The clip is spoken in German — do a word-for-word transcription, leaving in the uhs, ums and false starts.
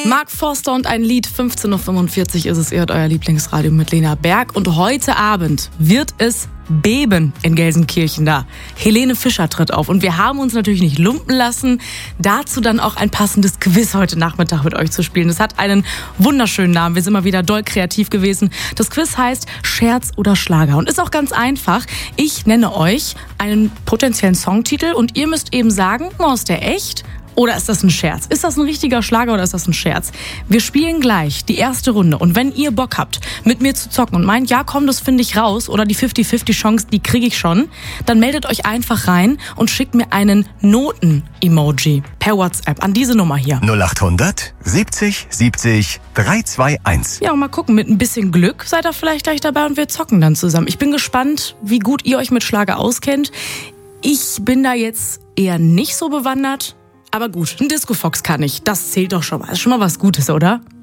Mark Forster und ein Lied, fünfzehn Uhr fünfundvierzig ist es, ihr hört euer Lieblingsradio mit Lena Berg. Und heute Abend wird es beben in Gelsenkirchen da. Helene Fischer tritt auf und wir haben uns natürlich nicht lumpen lassen, dazu dann auch ein passendes Quiz heute Nachmittag mit euch zu spielen. Das hat einen wunderschönen Namen, wir sind mal wieder doll kreativ gewesen. Das Quiz heißt Scherz oder Schlager und ist auch ganz einfach. Ich nenne euch einen potenziellen Songtitel und ihr müsst eben sagen, oh, ist der echt? Oder ist das ein Scherz? Ist das ein richtiger Schlager oder ist das ein Scherz? Wir spielen gleich die erste Runde. Und wenn ihr Bock habt, mit mir zu zocken und meint, ja komm, das finde ich raus oder die fünfzig fünfzig Chance, die kriege ich schon, dann meldet euch einfach rein und schickt mir einen Noten-Emoji per WhatsApp an diese Nummer hier. null achthundert siebzig siebzig dreihunderteinundzwanzig. Ja, und mal gucken, mit ein bisschen Glück seid ihr vielleicht gleich dabei und wir zocken dann zusammen. Ich bin gespannt, wie gut ihr euch mit Schlager auskennt. Ich bin da jetzt eher nicht so bewandert. Aber gut, ein Disco Fox kann ich. Das zählt doch schon mal. Das ist schon mal was Gutes, oder?